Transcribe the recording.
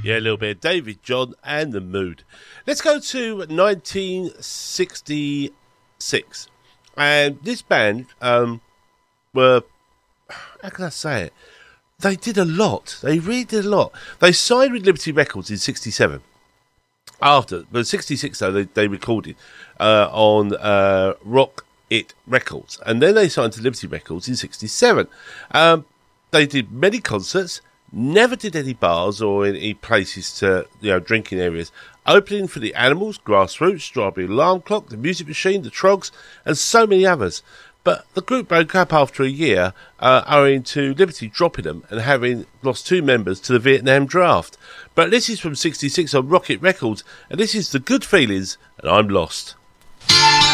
Yeah, a little bit. David John and the Mood. Let's go to 1966. And this band were, how can I say it? They did a lot. They really did a lot. They signed with Liberty Records in 67. But 66, though, they recorded on Rock It Records. And then they signed to Liberty Records in 67. They did many concerts. Never did any bars or any places to, drinking areas. Opening for the Animals, Grassroots, Strawberry Alarm Clock, The Music Machine, The Trogs, and so many others. But the group broke up after a year, owing to Liberty dropping them and having lost 2 members to the Vietnam draft. But this is from 66 on Rocket Records, and this is The Good Feelings, and I'm Lost.